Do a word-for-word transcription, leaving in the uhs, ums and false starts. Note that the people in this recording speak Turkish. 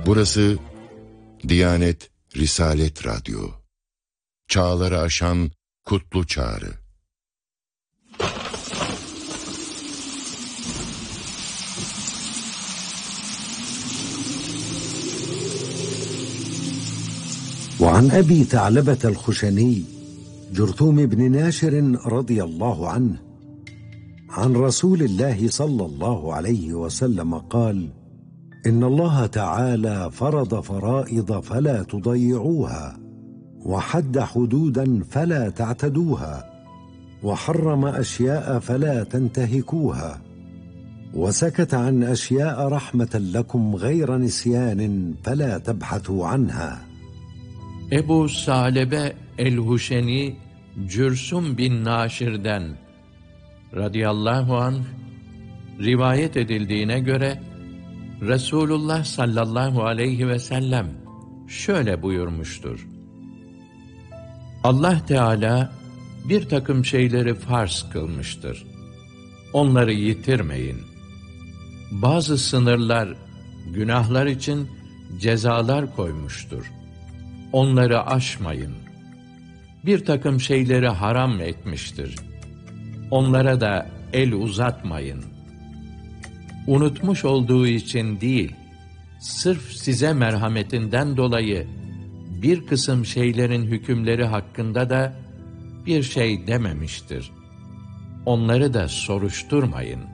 Burası Diyanet Risalet Radyo. Çağları aşan kutlu çağrı. وعن أبي ثعلبة الخشني جرثوم بن ناشر رضي الله عنه عن رسول الله صلى الله عليه وسلم قال: إن الله تعالى فرض فرائض فلا تضيعوها، وحد حدودا فلا تعتدوها، وحرم أشياء فلا تنتهكوها، وسكت عن أشياء رحمة لكم غير نسيان فلا تبحثوا عنها. Ebu Sa'lebe el-Huşeni Cürsum bin Naşir'den radıyallahu anh rivayet edildiğine göre Resulullah sallallahu aleyhi ve sellem şöyle buyurmuştur: Allah Teala bir takım şeyleri farz kılmıştır. Onları yitirmeyin. Bazı sınırlar, günahlar için cezalar koymuştur. Onları aşmayın. Bir takım şeyleri haram etmiştir. Onlara da el uzatmayın. Unutmuş olduğu için değil, sırf size merhametinden dolayı bir kısım şeylerin hükümleri hakkında da bir şey dememiştir. Onları da soruşturmayın.